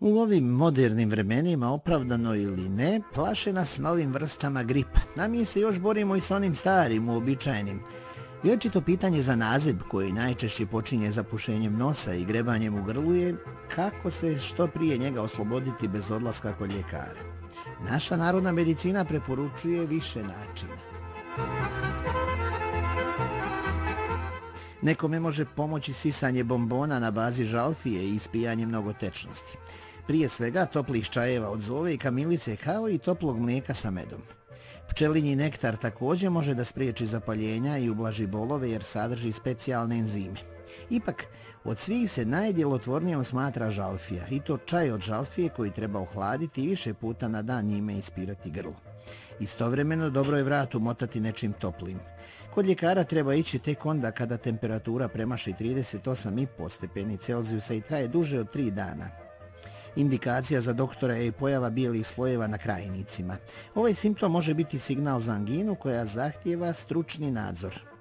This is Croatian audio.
U ovim modernim vremenima, opravdano ili ne, plaše nas novim vrstama gripa, a mi se još borimo i sa onim starim, uobičajenim. Vječito pitanje za nazeb, koji najčešće počinje zapušenjem nosa i grebanjem u grlu, je kako se što prije njega osloboditi bez odlaska kod ljekara. Naša narodna medicina preporučuje više načina. Nekome može pomoći sisanje bombona na bazi žalfije i ispijanje mnogo tečnosti. Prije svega toplih čajeva od zove i kamilice, kao i toplog mlijeka sa medom. Pčelinji nektar također može da spriječi zapaljenja i ublaži bolove jer sadrži specijalne enzime. Ipak, od svih se najdjelotvornijom smatra žalfija, i to čaj od žalfije koji treba ohladiti i više puta na dan njime ispirati grlo. Istovremeno dobro je vrat umotati nečim toplim. Kod ljekara treba ići tek onda kada temperatura premaši 38,5 stepeni Celzijusa i traje duže od 3 dana. Indikacija za doktora je i pojava bijelih slojeva na krajnicima. Ovaj simptom može biti signal za anginu koja zahtijeva stručni nadzor.